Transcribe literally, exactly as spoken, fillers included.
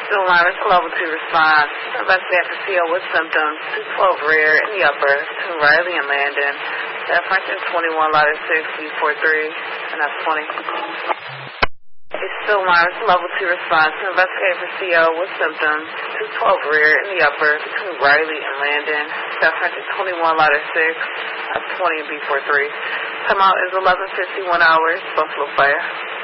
Still minus level two response. Investigating for C O with symptoms. two twelve rear in the upper between Riley and Landon. F one twenty-one, ladder six, B forty-three, and F twenty. It's still minus level two response. Investigating for C O with symptoms. two twelve rear in the upper between Riley and Landon. F one twenty-one, ladder six, F twenty, and B forty-three. Time out is eleven fifty-one hours, Buffalo Fire.